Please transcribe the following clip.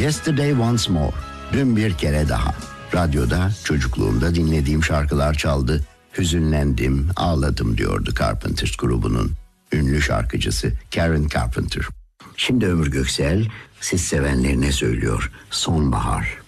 Yesterday Once More. Dün bir kere daha. Radyoda çocukluğumda dinlediğim şarkılar çaldı. Hüzünlendim, ağladım diyordu Carpenters grubunun ünlü şarkıcısı Karen Carpenter. Şimdi Ömür Göksel siz sevenlerine söylüyor. Sonbahar.